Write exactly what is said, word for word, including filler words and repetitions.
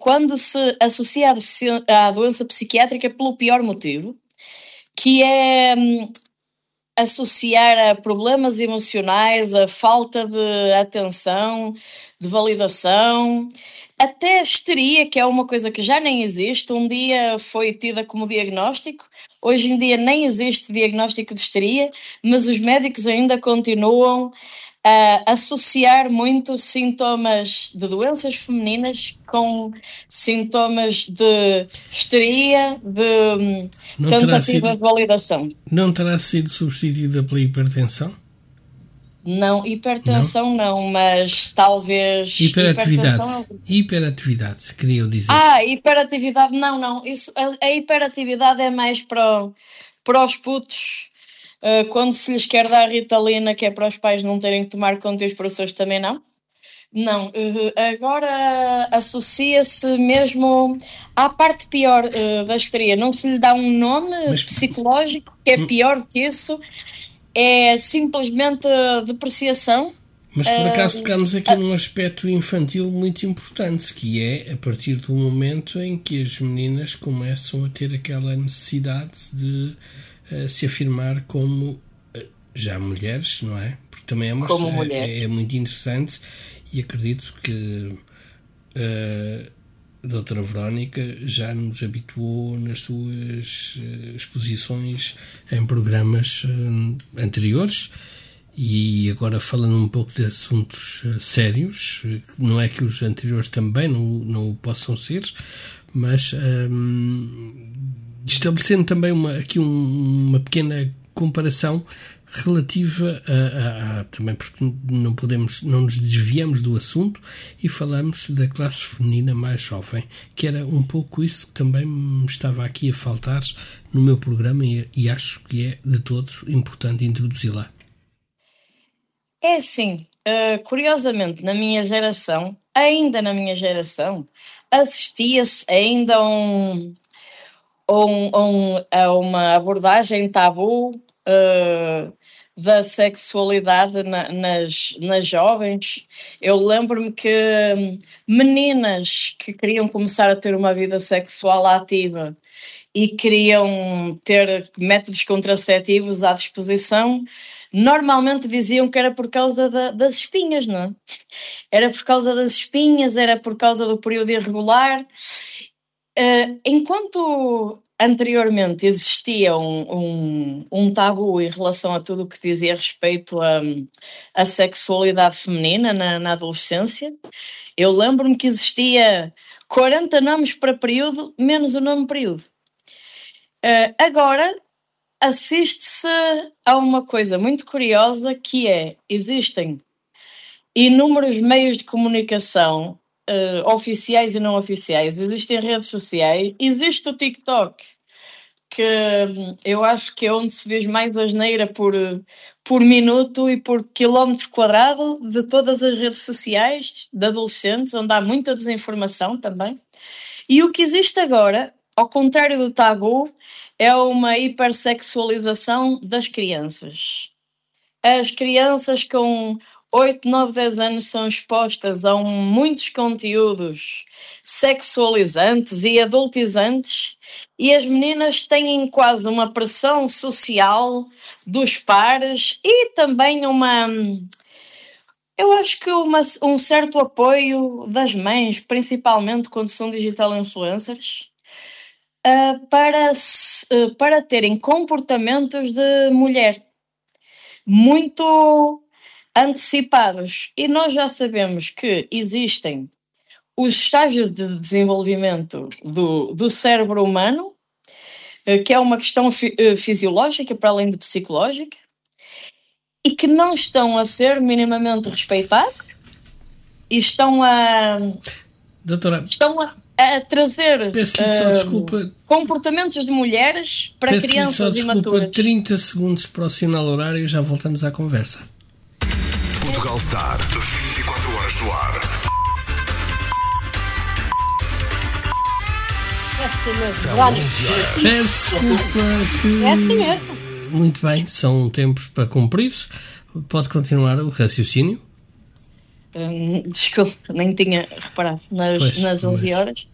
quando se associa a, defici- à doença psiquiátrica pelo pior motivo, que é hum, associar a problemas emocionais, a falta de atenção, de validação, até a histeria, que é uma coisa que já nem existe. Um dia foi tida como diagnóstico, hoje em dia nem existe diagnóstico de histeria, mas os médicos ainda continuam a associar muito sintomas de doenças femininas com sintomas de histeria, de hum, Não terá tentativa sido, de validação. não terá sido substituída pela hipertensão? Não, Não? hipertensão não, mas talvez hipertensão. Hiperatividade. Hiperatividade, queria eu dizer. Ah, hiperatividade, não, não. Isso, a, a hiperatividade é mais para, o- para os putos, ah, quando se lhes quer dar Ritalina, que é para os pais não terem que tomar conta e os professores também não. Não, eh, agora associa-se mesmo à parte pior eh, da histeria. Não se lhe dá um nome Mas- psicológico que é pior que isso. É simplesmente depreciação. Mas por acaso Ah, tocámos aqui num aspecto infantil muito importante, que é a partir do momento em que as meninas começam a ter aquela necessidade de eh, se afirmar como eh, já mulheres, não é? Porque também é, uma, Como é, mulheres. é muito interessante e acredito que eh, a doutora Verónica já nos habituou nas suas eh, exposições em programas eh, anteriores. E agora falando um pouco de assuntos uh, sérios, uh, não é que os anteriores também não, não o possam ser, mas um, estabelecendo também uma, aqui um, uma pequena comparação relativa a, a, a também porque não podemos, não nos desviamos do assunto e falamos da classe feminina mais jovem, que era um pouco isso que também me estava aqui a faltar no meu programa e, e acho que é de todo importante introduzi-la. É assim, uh, curiosamente, na minha geração, ainda na minha geração, assistia-se ainda a, um, a, um, a, um, a uma abordagem tabu uh, da sexualidade na- nas, nas jovens. Eu lembro-me que hum, meninas que queriam começar a ter uma vida sexual ativa e queriam ter métodos contraceptivos à disposição, normalmente diziam que era por causa da- das espinhas, não é? Era por causa das espinhas, era por causa do período irregular. Uh, enquanto anteriormente existia um, um, um tabu em relação a tudo o que dizia respeito à à sexualidade feminina na, na adolescência, eu lembro-me que existia quarenta nomes para período, menos o nome período. Uh, agora assiste-se a uma coisa muito curiosa, que é, existem inúmeros meios de comunicação, uh, oficiais e não oficiais, existem redes sociais, existe o TikTok, que hum, eu acho que é onde se diz mais asneira por, por minuto e por quilómetro quadrado de todas as redes sociais de adolescentes, onde há muita desinformação também. E o que existe agora, ao contrário do tabu, é uma hipersexualização das crianças. As crianças com oito, nove, dez anos são expostas a um- muitos conteúdos sexualizantes e adultizantes, e as meninas têm quase uma pressão social dos pares e também uma, eu acho que uma- um certo apoio das mães, principalmente quando são digital influencers, ah, para, se- ah, para terem comportamentos de mulher muito antecipados. E nós já sabemos que existem os estágios de desenvolvimento do, do cérebro humano, eh, que é uma questão fi- eh, fisiológica para além de psicológica, e que não estão a ser minimamente respeitados e estão a, Doutora, estão a, a trazer peço-lhe só eh, desculpa, comportamentos de mulheres para peço-lhe só crianças desculpa, imaturas. trinta segundos para o sinal horário e já voltamos à conversa. Portugal Star, vinte e quatro horas no ar. É assim mesmo, Verónica. Peço desculpa que... É assim mesmo. Muito bem, são tempos para cumprir. Pode continuar o raciocínio. Hum, desculpa, nem tinha reparado nas, Pois, nas onze mas- horas.